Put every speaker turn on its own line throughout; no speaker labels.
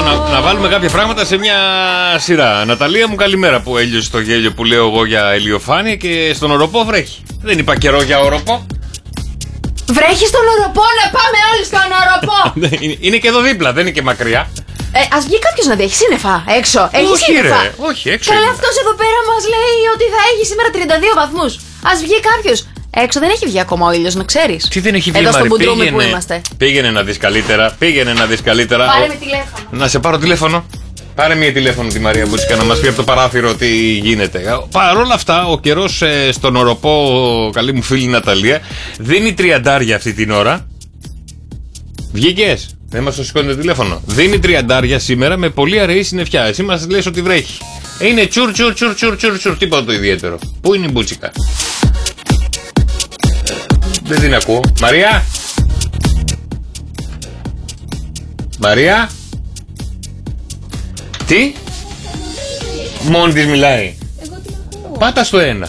Λοιπόν, να βάλουμε κάποια πράγματα σε μια σειρά. Ναταλία μου, καλημέρα, που έλειωσε το γέλιο που λέω εγώ για ηλιοφάνεια και στον Οροπό βρέχει. Δεν είπα καιρό για Οροπό.
Βρέχει στον Οροπό, να πάμε όλοι στον Οροπό!
Είναι και εδώ δίπλα, δεν είναι και μακριά.
Ας βγει κάποιος να δει, έχει σύννεφα έξω. Έχει σύννεφα.
Όχι, έξω.
Καλά, αυτός εδώ πέρα μας λέει ότι θα έχει σήμερα 32 βαθμούς. Ας βγει κάποιος. Έξω δεν έχει βγει ακόμα ο ήλιος, να ξέρεις.
Τι δεν έχει βγει,
εδώ στο Μπουντρούμι που είμαστε.
Πήγαινε να δεις καλύτερα.
Πάρε με τηλέφωνο.
Να σε πάρω τηλέφωνο. Πάρε μια τηλέφωνο τη Μαρία Μπούτσικα να μας πει από το παράθυρο τι γίνεται. Παρ' όλα αυτά, ο καιρός στον Οροπό, καλή μου φίλη Ναταλία, δίνει 30 αυτή την ώρα. Βγήκες. Δεν μας το σηκώνει το τηλέφωνο. Δίνει 30 σήμερα με πολύ αραιή συννεφιά. Εσύ μας λες ότι βρέχει. Είναι τσουρ, τίποτα το ιδιαίτερο. Πού είναι η Μπούτσικα? Δεν την ακούω. Μαρία! Μαρία! Τι? Μόνη της μιλάει.
Εγώ την ακούω.
Πάτα στο ένα.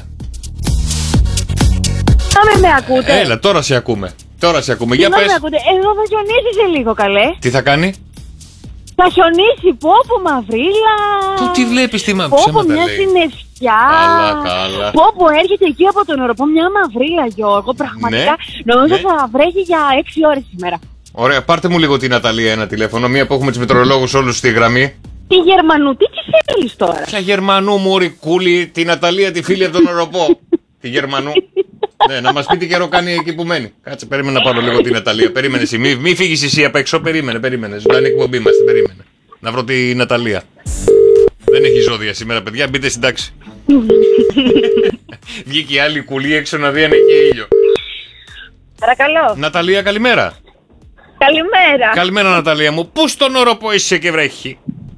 Με ακούτε?
Έλα, τώρα σε ακούμε. Για
Με
πες.
ακούτε? Εδώ θα χιονίσει σε λίγο, καλέ.
Τι θα κάνει?
Θα χιονίσει, πόπο μαυρίλα.
Πού τη βλέπεις, τι
Πόπο μια συννεφιά.
Καλά.
Πόπο έρχεται εκεί από τον Οροπό μια μαυρίλα, Γιώργο. Πραγματικά νομίζω θα βρέχει για 6 ώρες σήμερα.
Ωραία, πάρτε μου λίγο την Ναταλία ένα τηλέφωνο. Μία που έχουμε τους μετεωρολόγους όλους στη γραμμή.
Τη Γερμανού, τι της θέλεις τώρα?
Ποια Γερμανού, μωρή κούλη, τη Ναταλία, τη φίλη από τον Οροπό. Τη Γερμανού. Ναι, να μας πει τι καιρό κάνει εκεί που μένει. Κάτσε, περίμενε να πάρω λίγο την Ναταλία. Περίμενε εσύ, μη φύγεις εσύ απ' έξω. Περίμενε. Ζωντανή εκπομπή είμαστε, περίμενε. Να βρω τη Ναταλία. Δεν έχει ζώδια σήμερα, παιδιά, μπείτε στην τάξη. Βγήκε η άλλη κουλή έξω να δει αν έχει ήλιο.
Παρακαλώ.
Ναταλία, καλημέρα.
Καλημέρα.
Καλημέρα, Ναταλία μου. Πού στον Οροπό είσαι και βρέχει?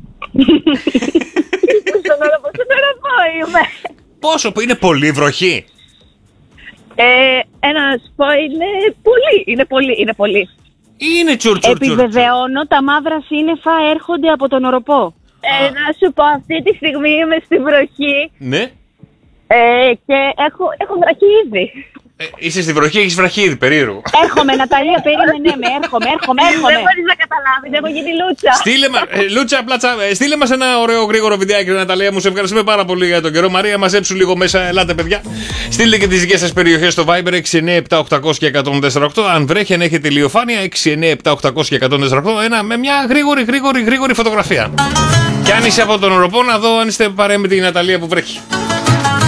Στον Οροπό είμαι.
Πόσο που είναι πολύ βροχή?
Να σου πω, είναι πολύ.
Είναι τσουρ.
Επιβεβαιώνω, τα μαύρα σύννεφα έρχονται από τον Οροπό. Να σου πω, αυτή τη στιγμή είμαι στη βροχή.
Ναι.
Και έχω βραχεί ήδη.
Είσαι στη βροχή, έχεις βραχίδι, περίεργο.
Έρχομαι, Ναταλία, περίμενε με, έρχομαι. Δεν μπορείς να καταλάβεις, έχω γίνει Λούτσα.
Λούτσα, πλάτσα, στείλε μας ένα ωραίο γρήγορο βιντεάκι, Ναταλία μου. Σε ευχαριστούμε πάρα πολύ για τον καιρό. Μαρία, μαζέψου λίγο μέσα, ελάτε παιδιά. Στείλτε και τις δικές σας περιοχές στο Viber 697-800 και 148. Αν βρέχει, αν έχετε ηλιοφάνεια, 697-800 και 148. Με μια γρήγορη φωτογραφία. Και αν είσαι από τον Οροπό, να δω αν είστε παρέα με την Ναταλία που βρέχει.